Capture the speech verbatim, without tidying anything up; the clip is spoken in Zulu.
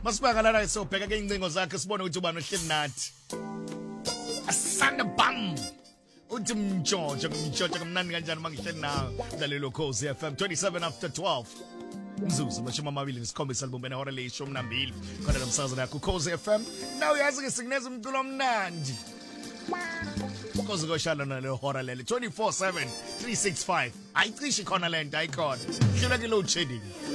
Masibakala la sobheka ke incingo zakhe sibone ukuthi ubani ohleli nathi. Asanda bam. Uthi mjojo mjojo kumnandi kanjani mangihleli nawe. Dalelo Khosi F M twenty-seven after twelve. Mzuzu mashoma amabili nesikhombisa libumbene hora leshumi nambili. Khona nomsakazo nakho Khosi F M. Now uyazi ke sikuneza umculo omnandi. Khosi koshala nale hora lele twenty-four seven three sixty-five. Ayicishe khona lento ayikhona. Hlula ke load shedding.